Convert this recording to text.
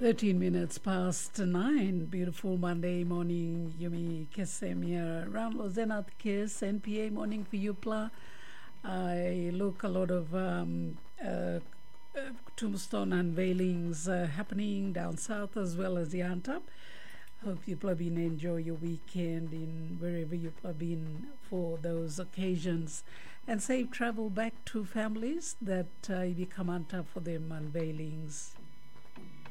13 minutes past 9. Beautiful Monday morning. Yumi Kesemia. Ramlo Zenat Kes. NPA morning for you, Pla. I look a lot of tombstone unveilings happening down south as well as Yantap. Hope you have been enjoy your weekend in wherever you have been for those occasions, and safe travel back to families that you come anta for them unveilings.